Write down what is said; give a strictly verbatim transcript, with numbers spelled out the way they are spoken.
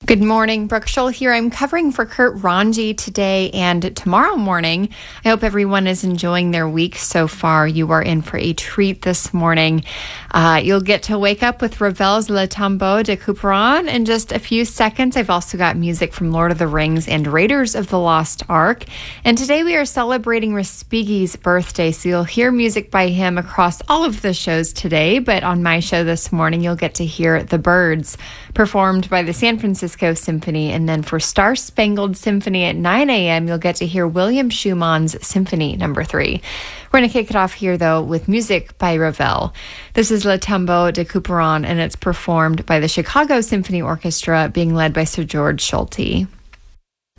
Good morning, Brooke Scholl here. I'm covering for Kurt Ranji today and tomorrow morning. I hope everyone is enjoying their week so far. You are in for a treat this morning. Uh, you'll get to wake up with Ravel's Le Tombeau de Couperin in just a few seconds. I've also got music from Lord of the Rings and Raiders of the Lost Ark. And today we are celebrating Respighi's birthday, so you'll hear music by him across all of the shows today. But on my show this morning, you'll get to hear The Birds, performed by the San Francisco Symphony. And then for Star Spangled Symphony at nine a.m., you'll get to hear William Schumann's Symphony Number three. We're going to kick it off here, though, with music by Ravel. This is Le Tombeau de Couperin, and it's performed by the Chicago Symphony Orchestra, being led by Sir George Solti.